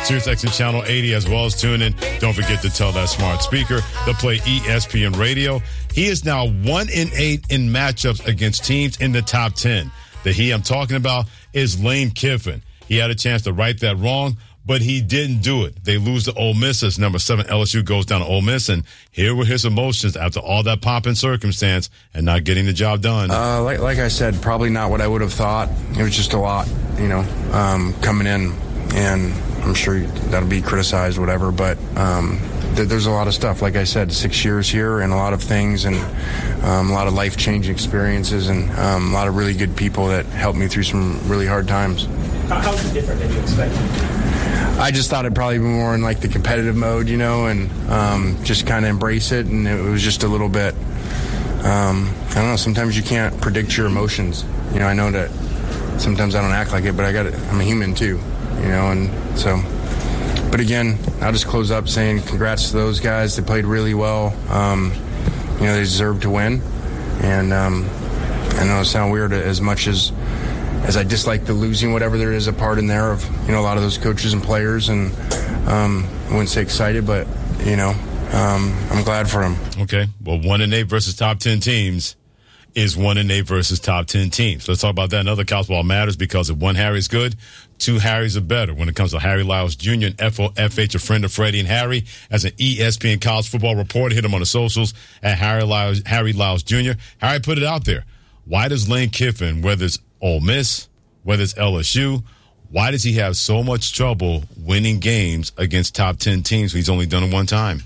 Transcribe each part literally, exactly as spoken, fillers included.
Sirius X M Channel eighty, as well as tune in. Don't forget to tell that smart speaker to play E S P N Radio. He is now one in eight in matchups against teams in the top ten. The he I'm talking about is Lane Kiffin. He had a chance to right that wrong, but he didn't do it. They lose to Ole Miss as number seven L S U goes down to Ole Miss, and here were his emotions after all that pomp and circumstance and not getting the job done. Uh, like, like I said, probably not what I would have thought. It was just a lot, you know, um, coming in, and I'm sure that'll be criticized, whatever, but um, th- there's a lot of stuff. Like I said, six years here and a lot of things, and um, a lot of life-changing experiences, and um, a lot of really good people that helped me through some really hard times. How is it different than you expected? I just thought it'd probably be more in like the competitive mode, you know, and um, just kind of embrace it. And it was just a little bit, um, I don't know, sometimes you can't predict your emotions. You know, I know that sometimes I don't act like it, but I got it. I'm a human too, you know, and so. But again, I'll just close up saying congrats to those guys. They played really well. Um, you know, they deserve to win. And um, I know it sounds weird as much as as I dislike the losing, whatever there is a part in there of, you know, a lot of those coaches and players, and um, I wouldn't say excited, but, you know, um, I'm glad for them. Okay. Well, one and eight versus top ten teams is one and eight versus top ten teams. Let's talk about that. Another college ball matters because if one Harry's good, two Harrys are better. When it comes to Harry Lyles Junior and F O F H, a friend of Freddie and Harry, as an E S P N college football reporter, hit him on the socials at Harry Lyles, Harry Lyles Junior Harry put it out there. Why does Lane Kiffin, whether it's Ole Miss, whether it's L S U, why does he have so much trouble winning games against top ten teams when he's only done it one time?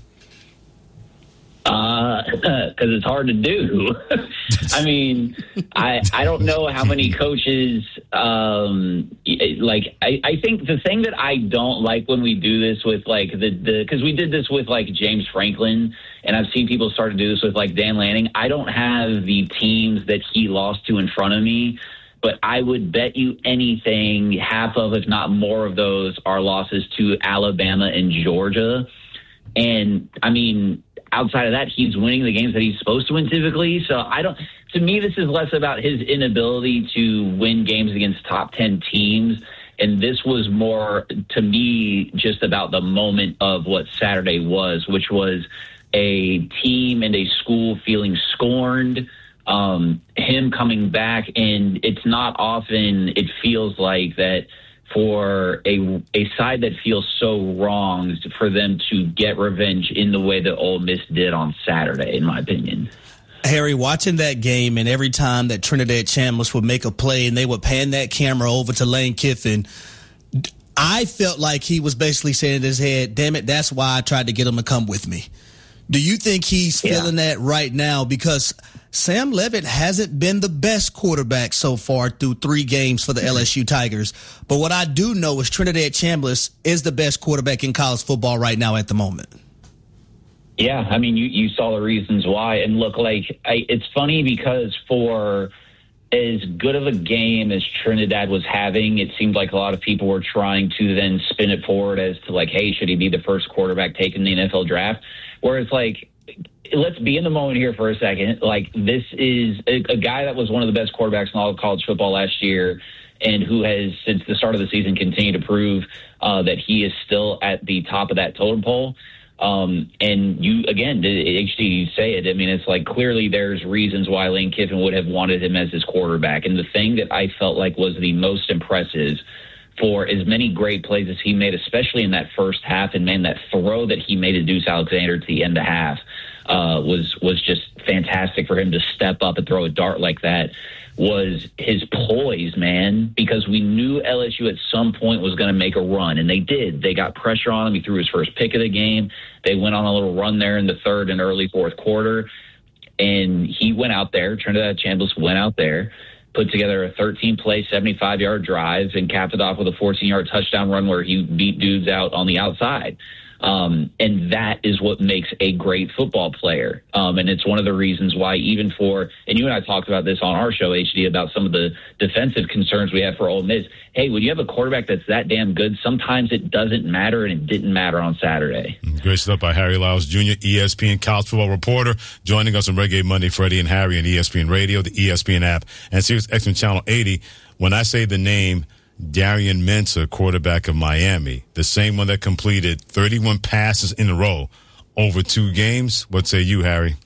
Uh, because it's hard to do. I mean, I I don't know how many coaches, um, like, I, I think the thing that I don't like when we do this with, like, the, the, because we did this with, like, James Franklin, and I've seen people start to do this with, like, Dan Lanning. I don't have the teams that he lost to in front of me, but I would bet you anything half of, if not more of those, are losses to Alabama and Georgia. And, I mean, outside of that, he's winning the games that he's supposed to win typically. So I don't, to me, this is less about his inability to win games against top ten teams. And this was more, to me, just about the moment of what Saturday was, which was a team and a school feeling scorned, um, him coming back. And it's not often it feels like that for a a side that feels so wronged, for them to get revenge in the way that Ole Miss did on Saturday, in my opinion. Harry, watching that game, and every time that Trinidad Chambliss would make a play and they would pan that camera over to Lane Kiffin, I felt like he was basically saying in his head, damn it, that's why I tried to get him to come with me. Do you think he's yeah. feeling that right now? Because Sam Leavitt hasn't been the best quarterback so far through three games for the L S U Tigers. But what I do know is Trinidad Chambliss is the best quarterback in college football right now at the moment. Yeah, I mean, you, you saw the reasons why. And look, like, I, it's funny because for as good of a game as Trinidad was having, it seemed like a lot of people were trying to then spin it forward as to, like, hey, should he be the first quarterback taken in the N F L draft? Where it's like, let's be in the moment here for a second. Like, this is a, a guy that was one of the best quarterbacks in all of college football last year, and who has, since the start of the season, continued to prove uh, that he is still at the top of that totem pole. Um, and you, again, H D, you say it. I mean, it's like, clearly there's reasons why Lane Kiffin would have wanted him as his quarterback. And the thing that I felt like was the most impressive, for as many great plays as he made, especially in that first half, and man, that throw that he made to Deuce Alexander to the end of half uh, was was just fantastic for him to step up and throw a dart like that, was his poise, man, because we knew L S U at some point was going to make a run, and they did. They got pressure on him. He threw his first pick of the game. They went on a little run there in the third and early fourth quarter, and he went out there, Trinidad Chambliss went out there, put together a thirteen-play, seventy-five-yard drive, and capped it off with a fourteen-yard touchdown run where he beat dudes out on the outside. Um, and that is what makes a great football player. Um, and it's one of the reasons why, even for, and you and I talked about this on our show, H D, about some of the defensive concerns we have for Ole Miss. Hey, when you have a quarterback that's that damn good, sometimes it doesn't matter, and it didn't matter on Saturday. Great stuff by Harry Lyles Junior, E S P N college football reporter, joining us on Reggae Monday, Freddie and Harry on E S P N Radio, the E S P N app, and Sirius X M Channel eighty. When I say the name Darian Mensah, quarterback of Miami, the same one that completed thirty-one passes in a row over two games. What say you, Harry?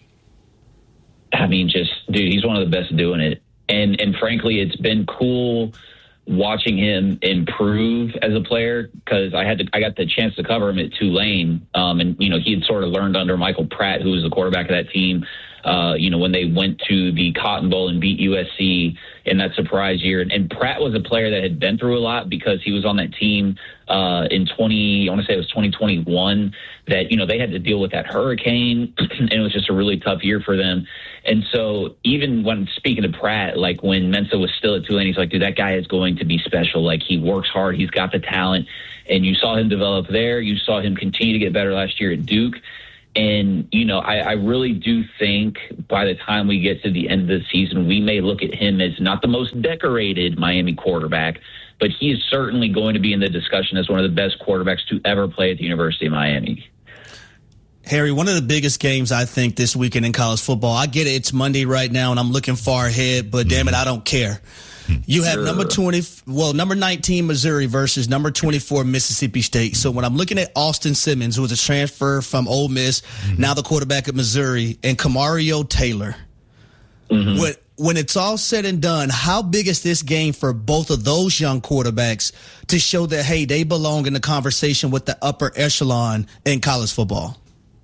I mean, just, dude, he's one of the best doing it. And and frankly, it's been cool watching him improve as a player, because I had to, I got the chance to cover him at Tulane. Um, and, you know, he had sort of learned under Michael Pratt, who was the quarterback of that team, uh, you know, when they went to the Cotton Bowl and beat U S C in that surprise year. And, and Pratt was a player that had been through a lot, because he was on that team uh, in twenty, I want to say it was twenty twenty-one, that, you know, they had to deal with that hurricane, and it was just a really tough year for them. And so even when speaking to Pratt, like when Mensah was still at Tulane, he's like, dude, that guy is going to be special. Like, he works hard. He's got the talent. And you saw him develop there. You saw him continue to get better last year at Duke. And, you know, I, I really do think by the time we get to the end of the season, we may look at him as not the most decorated Miami quarterback, but he is certainly going to be in the discussion as one of the best quarterbacks to ever play at the University of Miami. Harry, one of the biggest games, I think, this weekend in college football, I get it, it's Monday right now, and I'm looking far ahead, but damn it, I don't care. You have sure. number twenty, well, number nineteen, Missouri versus number twenty-four, Mississippi State. So when I'm looking at Austin Simmons, who was a transfer from Ole Miss, mm-hmm. now the quarterback at Missouri, and Kamario Taylor, mm-hmm. when, when it's all said and done, how big is this game for both of those young quarterbacks to show that, hey, they belong in the conversation with the upper echelon in college football?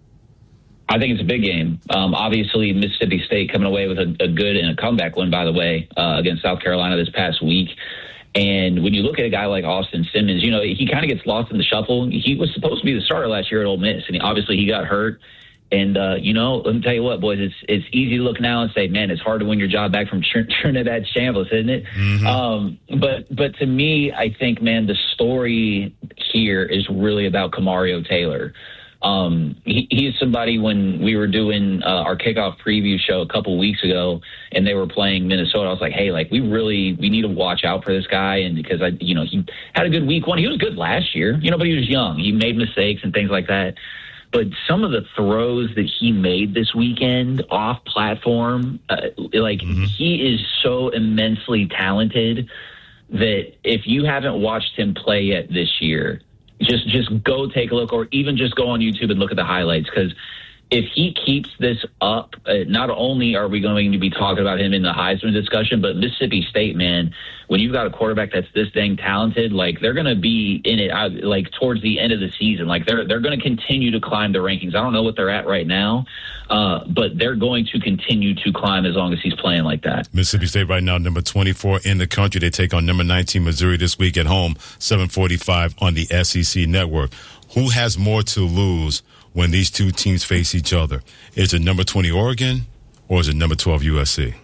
I think it's a big game. Um, obviously, Mississippi State coming away with a, a good and a comeback win, by the way, uh, against South Carolina this past week. And when you look at a guy like Austin Simmons, you know, he kind of gets lost in the shuffle. He was supposed to be the starter last year at Ole Miss, and he, obviously he got hurt. And, uh, you know, let me tell you what, boys, it's it's easy to look now and say, man, it's hard to win your job back from Tr- Trinidad Shambles, isn't it? Mm-hmm. Um, but but to me, I think, man, the story here is really about Kamario Taylor. Um, he, he's somebody, when we were doing uh, our kickoff preview show a couple weeks ago and they were playing Minnesota, I was like, hey, like, we really, we need to watch out for this guy. And because I, you know, he had a good week one. He was good last year, you know, but he was young. He made mistakes and things like that. But some of the throws that he made this weekend off platform, uh, like mm-hmm. he is so immensely talented that if you haven't watched him play yet this year, Just just go take a look, or even just go on YouTube and look at the highlights, because if he keeps this up, uh, not only are we going to be talking about him in the Heisman discussion, but Mississippi State, man, when you've got a quarterback that's this dang talented, like, they're going to be in it, uh, like, towards the end of the season. Like, they're they're going to continue to climb the rankings. I don't know what they're at right now, uh, but they're going to continue to climb as long as he's playing like that. Mississippi State right now, number twenty-four in the country. They take on number nineteen, Missouri, this week at home, seven forty-five on the S E C Network. Who has more to lose when these two teams face each other? Is it number twenty Oregon, or is it number twelve U S C?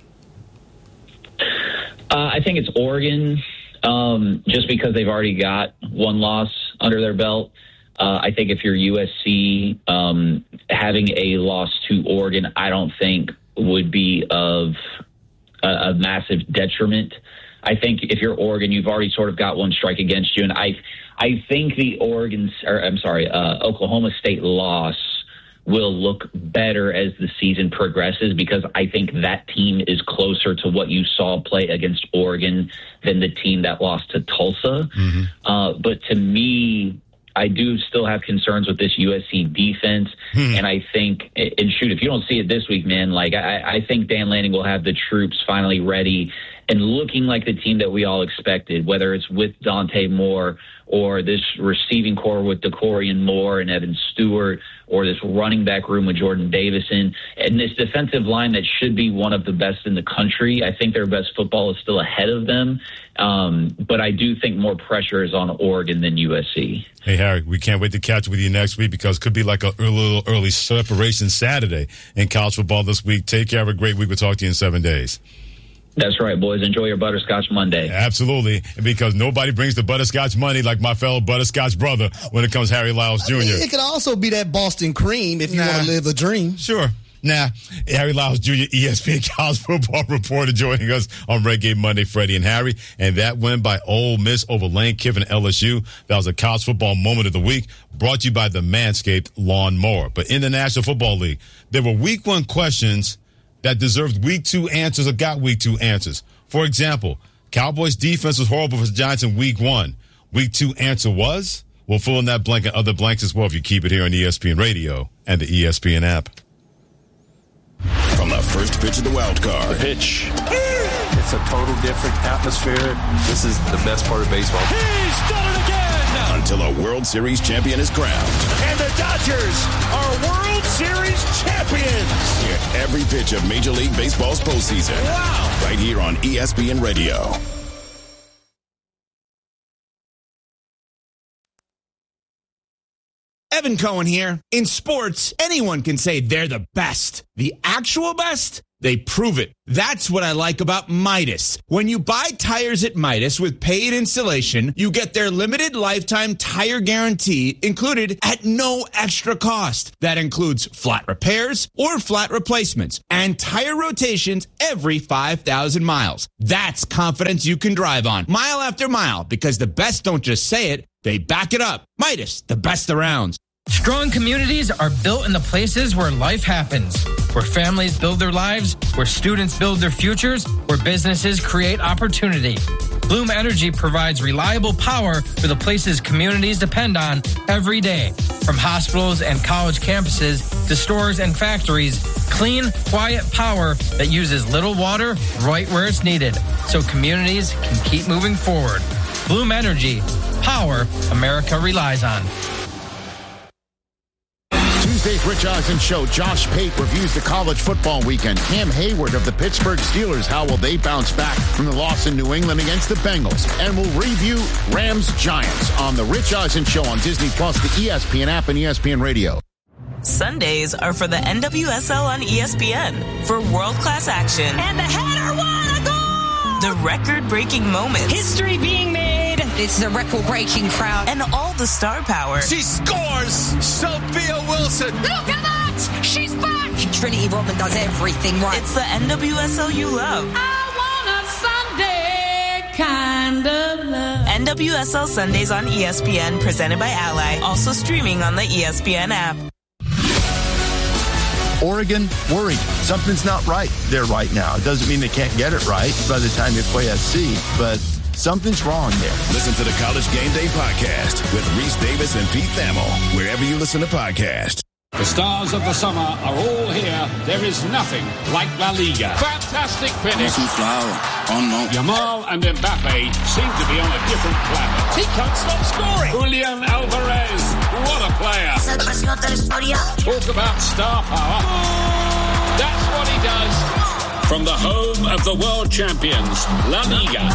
Uh, I think it's Oregon, um, just because they've already got one loss under their belt. Uh, I think if you're U S C, um, having a loss to Oregon, I don't think would be of a, a massive detriment. I think if you're Oregon, you've already sort of got one strike against you, and I, I think the Oregon, or I'm sorry, uh, Oklahoma State loss will look better as the season progresses, because I think that team is closer to what you saw play against Oregon than the team that lost to Tulsa. Mm-hmm. Uh, but to me, I do still have concerns with this U S C defense. Hmm. And I think, and shoot, if you don't see it this week, man, like I, I think Dan Lanning will have the troops finally ready and looking like the team that we all expected, whether it's with Dante Moore or this receiving core with DeCorian Moore and Evan Stewart, or this running back room with Jordan Davison, and this defensive line that should be one of the best in the country. I think their best football is still ahead of them, um, but I do think more pressure is on Oregon than U S C. Hey, Harry, we can't wait to catch up with you next week, because it could be like a little early separation Saturday in college football this week. Take care. Have a great week. We'll talk to you in seven days. That's right, boys. Enjoy your Butterscotch Monday. Absolutely. Because nobody brings the Butterscotch money like my fellow Butterscotch brother when it comes to Harry Lyles Junior I mean, it could also be that Boston cream if you nah. want to live a dream. Sure. Nah. Harry Lyles Junior, E S P N college football reporter, joining us on Red Game Monday, Freddie and Harry. And that win by Ole Miss over Lane Kiffin and L S U. That was a college football moment of the week, brought to you by the Manscaped Lawn Mower. But in the National Football League, there were week one questions that deserved week two answers or got week two answers. For example, Cowboys defense was horrible for the Giants in week one. Week two answer was? We'll fill in that blank and other blanks as well if you keep it here on E S P N Radio and the E S P N app. From the first pitch of the wild card. The pitch. It's a total different atmosphere. This is the best part of baseball. He's done it again! Until a World Series champion is crowned. And the Dodgers are World Series champions! Hear every pitch of Major League Baseball's postseason. Wow! Right here on E S P N Radio. Evan Cohen here. In sports, anyone can say they're the best. The actual best? They prove it. That's what I like about Midas. When you buy tires at Midas with paid installation, you get their limited lifetime tire guarantee included at no extra cost. That includes flat repairs or flat replacements and tire rotations every five thousand miles. That's confidence you can drive on mile after mile, because the best don't just say it, they back it up. Midas, the best around. Strong communities are built in the places where life happens, where families build their lives, where students build their futures, where businesses create opportunity. Bloom Energy provides reliable power for the places communities depend on every day. From hospitals and college campuses to stores and factories, clean, quiet power that uses little water right where it's needed, so communities can keep moving forward. Bloom Energy, power America relies on. Tuesday's Rich Eisen Show, Josh Pate reviews the college football weekend. Cam Hayward of the Pittsburgh Steelers, how will they bounce back from the loss in New England against the Bengals? And we'll review Rams Giants on the Rich Eisen Show on Disney Plus, the E S P N app, and E S P N Radio. Sundays are for the N W S L on E S P N for world-class action. And the header won a goal! The record-breaking moments. History being made. It's a record-breaking crowd. And all the star power. She scores! Sophia Wilson! Look at that! She's back! Trinity Rodman does everything right. It's the N W S L you love. I want a Sunday kind of love. N W S L Sundays on E S P N, presented by Ally. Also streaming on the E S P N app. Oregon, worried. Something's not right there right now. It doesn't mean they can't get it right by the time they play S C, but something's wrong there. Listen to the College Game Day podcast with Reese Davis and Pete Thamel, wherever you listen to podcasts. The stars of the summer are all here. There is nothing like La Liga. Fantastic finish. Yamal and Mbappe seem to be on a different planet. He can't stop scoring. Julian Alvarez, what a player. Talk about star power. That's what he does. From the home of the world champions, La Liga.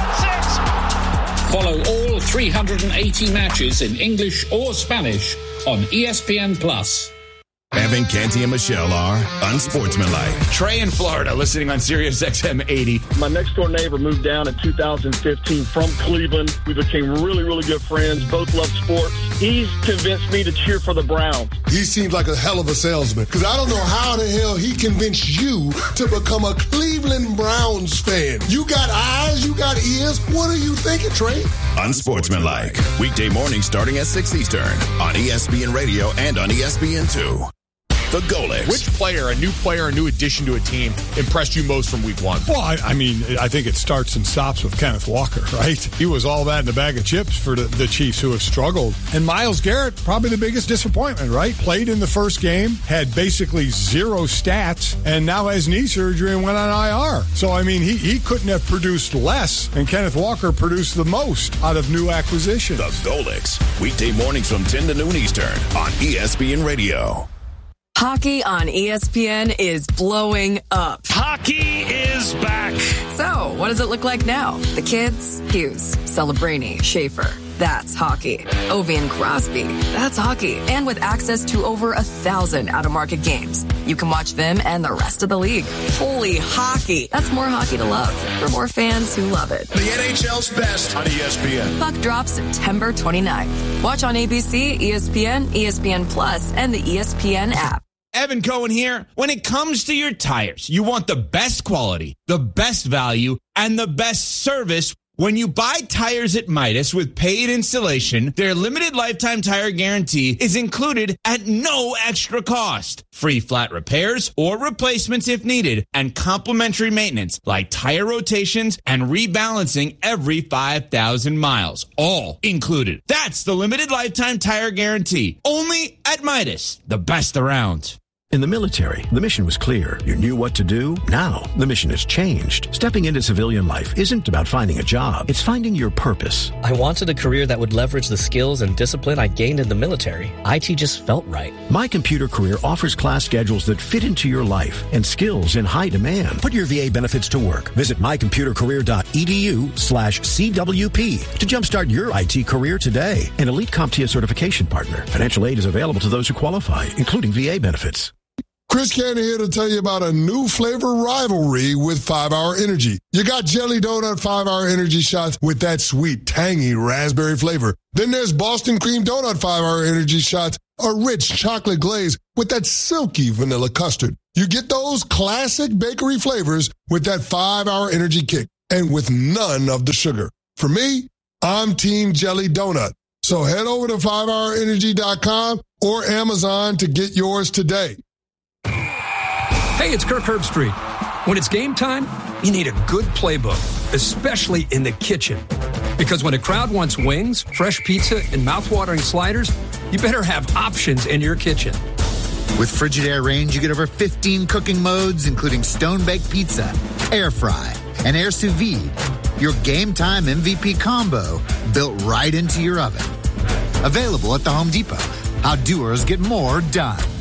Follow all three hundred eighty matches in English or Spanish on E S P N Plus. Evan, Canty, and Michelle are unsportsmanlike. Trey in Florida, listening on Sirius X M eighty. My next door neighbor moved down in two thousand fifteen from Cleveland. We became really, really good friends. Both love sports. He's convinced me to cheer for the Browns. He seems like a hell of a salesman, because I don't know how the hell he convinced you to become a Cleveland Browns fan. You got eyes, you got ears. What are you thinking, Trey? Unsportsmanlike. Weekday morning starting at six Eastern on E S P N Radio and on E S P N two. The Golics. Which player, a new player, a new addition to a team, impressed you most from week one? Well, I, I mean, I think it starts and stops with Kenneth Walker, right? He was all that in a bag of chips for the, the Chiefs, who have struggled. And Myles Garrett, probably the biggest disappointment, right? Played in the first game, had basically zero stats, and now has knee surgery and went on I R. So, I mean, he, he couldn't have produced less, and Kenneth Walker produced the most out of new acquisitions. The Golics. Weekday mornings from ten to noon Eastern on E S P N Radio. Hockey on E S P N is blowing up. Hockey is back. So, what does it look like now? The kids? Hughes, Celebrini, Schaefer. That's hockey. Ovi and Crosby. That's hockey. And with access to over a thousand out-of-market games, you can watch them and the rest of the league. Holy hockey. That's more hockey to love for more fans who love it. The N H L's best on E S P N. Puck drops September twenty-ninth. Watch on A B C, E S P N, E S P N Plus, and the E S P N app. Evan Cohen here. When it comes to your tires, you want the best quality, the best value, and the best service When you buy tires at Midas with paid installation, their limited lifetime tire guarantee is included at no extra cost. Free flat repairs or replacements if needed, and complimentary maintenance like tire rotations and rebalancing every five thousand miles. All included. That's the limited lifetime tire guarantee. Only at Midas, the best around. In the military, the mission was clear. You knew what to do. Now, the mission has changed. Stepping into civilian life isn't about finding a job. It's finding your purpose. I wanted a career that would leverage the skills and discipline I gained in the military. I T just felt right. My Computer Career offers class schedules that fit into your life and skills in high demand. Put your V A benefits to work. Visit mycomputercareer.edu slash CWP to jumpstart your I T career today. An elite CompTIA certification partner. Financial aid is available to those who qualify, including V A benefits. Chris Cannon here to tell you about a new flavor rivalry with five hour Energy. You got Jelly Donut five hour Energy shots with that sweet, tangy raspberry flavor. Then there's Boston Cream Donut five hour Energy shots, a rich chocolate glaze with that silky vanilla custard. You get those classic bakery flavors with that five hour Energy kick and with none of the sugar. For me, I'm Team Jelly Donut. So head over to five hour energy dot com or Amazon to get yours today. Hey, it's Kirk Herbstreit. When it's game time, you need a good playbook, especially in the kitchen. Because when a crowd wants wings, fresh pizza, and mouthwatering sliders, you better have options in your kitchen. With Frigidaire Range, you get over fifteen cooking modes, including stone-baked pizza, air fry, and air sous vide. Your game time M V P combo built right into your oven. Available at the Home Depot. How doers get more done.